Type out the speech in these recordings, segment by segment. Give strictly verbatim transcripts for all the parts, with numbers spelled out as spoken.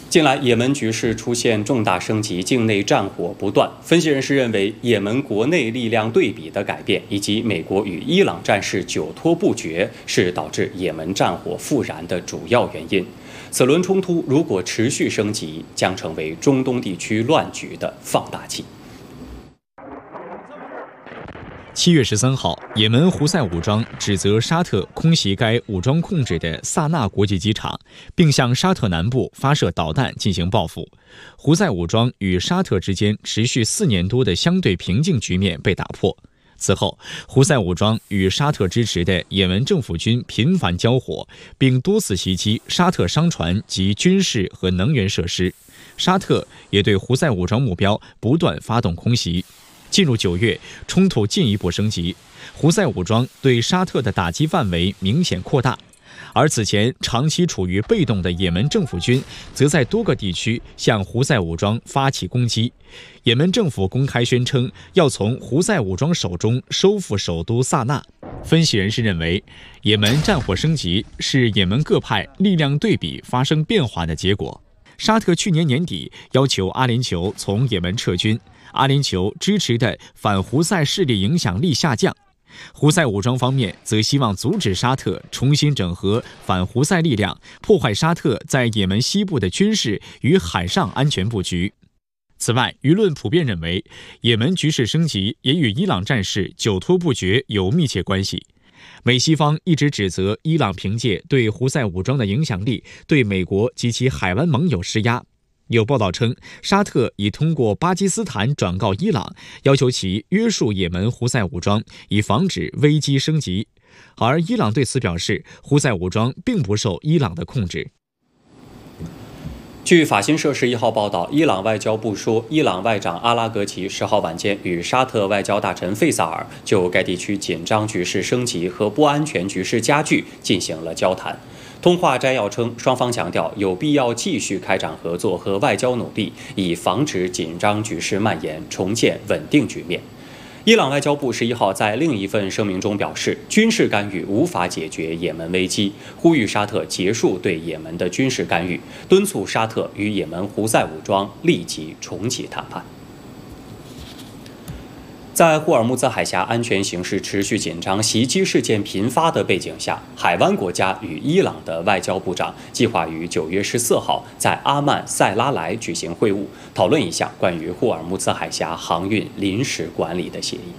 近来，也门局势出现重大升级，境内战火不断。分析人士认为，也门国内力量对比的改变，以及美国与伊朗战事久拖不决，是导致也门战火复燃的主要原因。此轮冲突如果持续升级，将成为中东地区乱局的放大器。 七月十三号，也门胡塞武装指责沙特空袭该武装控制的萨那国际机场，并向沙特南部发射导弹进行报复。胡塞武装与沙特之间持续四年多的相对平静局面被打破。此后，胡塞武装与沙特支持的也门政府军频繁交火，并多次袭击沙特商船及军事和能源设施。沙特也对胡塞武装目标不断发动空袭。进入九月，冲突进一步升级，胡塞武装对沙特的打击范围明显扩大，而此前长期处于被动的也门政府军，则在多个地区向胡塞武装发起攻击。也门政府公开宣称要从胡塞武装手中收复首都萨那。分析人士认为，也门战火升级是也门各派力量对比发生变化的结果。沙特去年年底要求阿联酋从也门撤军，阿联酋支持的反胡塞势力影响力下降。胡塞武装方面则希望阻止沙特重新整合反胡塞力量，破坏沙特在也门西部的军事与海上安全布局。此外，舆论普遍认为，也门局势升级也与伊朗战事久拖不决有密切关系。美西方一直指责伊朗凭借对胡塞武装的影响力，对美国及其海湾盟友施压。有报道称，沙特已通过巴基斯坦转告伊朗，要求其约束也门胡塞武装，以防止危机升级。而伊朗对此表示，胡塞武装并不受伊朗的控制。 据法新社十一号报道，伊朗外交部说，伊朗外长阿拉格齐十号晚间与沙特外交大臣费萨尔就该地区紧张局势升级和不安全局势加剧进行了交谈。通话摘要称，双方强调有必要继续开展合作和外交努力，以防止紧张局势蔓延，重建稳定局面。伊朗外交部十一号在另一份声明中表示，军事干预无法解决也门危机，呼吁沙特结束对也门的军事干预，敦促沙特与也门胡塞武装立即重启谈判。在霍尔木兹海峡安全形势持续紧张、袭击事件频发的背景下，海湾国家与伊朗的外交部长计划于九月十四号在阿曼塞拉莱举行会晤，讨论一项关于霍尔木兹海峡航运临时管理的协议。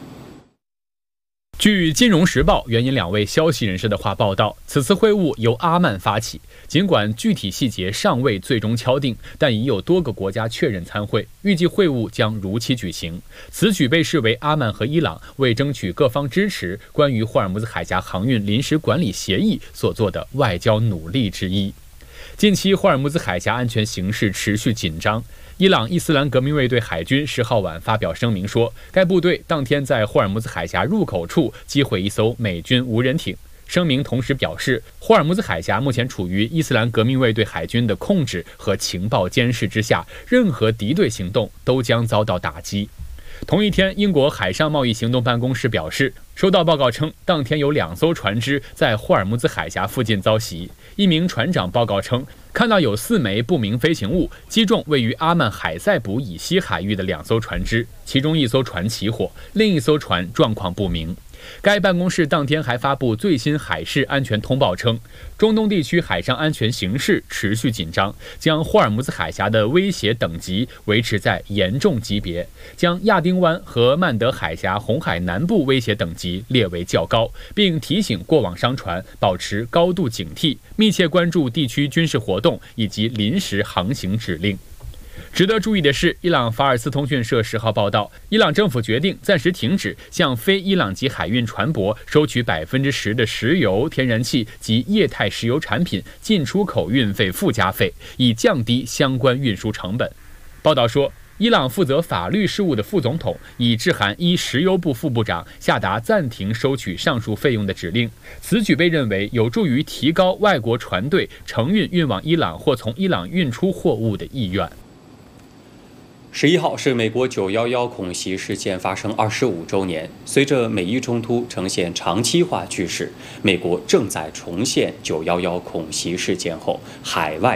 据《金融时报》援引两位消息人士的话报道，此次会晤由阿曼发起，尽管具体细节尚未最终敲定，但已有多个国家确认参会，预计会晤将如期举行。此举被视为阿曼和伊朗为争取各方支持关于霍尔木兹海峡航运临时管理协议所做的外交努力之一。近期霍尔木兹海峡安全形势持续紧张，伊朗伊斯兰革命卫队海军十号晚发表声明说，该部队当天在霍尔木兹海峡入口处击毁一艘美军无人艇。声明同时表示，霍尔木兹海峡目前处于伊斯兰革命卫队海军的控制和情报监视之下，任何敌对行动都将遭到打击。同一天，英国海上贸易行动办公室表示，收到报告称，当天有两艘船只在霍尔木兹海峡附近遭袭。一名船长报告称，看到有四枚不明飞行物击中位于阿曼海塞卜以西海域的两艘船只，其中一艘船起火，另一艘船状况不明。该办公室当天还发布最新海事安全通报称，中东地区海上安全形势持续紧张，将霍尔木兹海峡的威胁等级维持在严重级别，将亚丁湾和曼德海峡红海南部威胁等级列为较高，并提醒过往商船保持高度警惕，密切关注地区军事活动以及临时航行指令。值得注意的是，伊朗法尔斯通讯社十号报道，伊朗政府决定暂时停止向非伊朗籍海运船舶收取百分之十的石油、天然气及液态石油产品进出口运费附加费，以降低相关运输成本。报道说，伊朗负责法律事务的副总统已致函一石油部副部长，下达暂停收取上述费用的指令。此举被认为有助于提高外国船队承运运往伊朗或从伊朗运出货物的意愿。 十一号是美国九一一恐袭事件发生二十五周年，随着美伊冲突呈现长期化趋势，美国正在重现九一一恐袭事件后海外